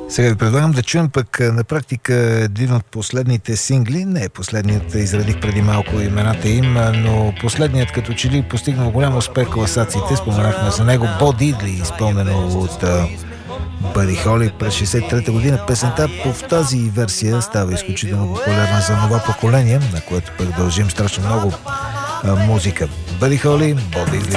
Сега ви предлагам да чуем пък на практика един от последните сингли. Не, последният изредих преди малко имената им, но последният като че ли постигнал голям успех в класациите. Споменахме за него Бо Дидли, изпълнено от Бъди Холи през 63-та година. Песента в тази версия става изключително популярна за нова поколение, на което пък дължим страшно много музика. Бъди Холи, Бо Дидли.